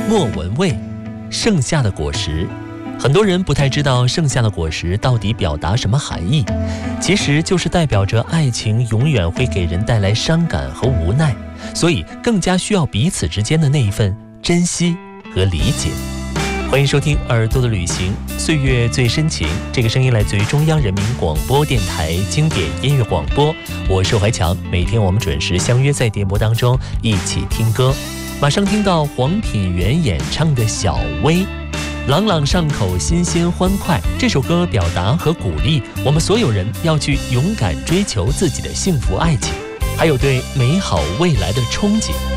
莫文蔚，盛夏的果实。很多人不太知道盛夏的果实到底表达什么含义，其实就是代表着爱情永远会给人带来伤感和无奈，所以更加需要彼此之间的那一份珍惜和理解。欢迎收听耳朵的旅行，岁月最深情。这个声音来自于中央人民广播电台经典音乐广播，我是怀强。每天我们准时相约在电波当中一起听歌。马上听到黄品源演唱的《小薇》，朗朗上口，新鲜欢快。这首歌表达和鼓励我们所有人要去勇敢追求自己的幸福爱情，还有对美好未来的憧憬。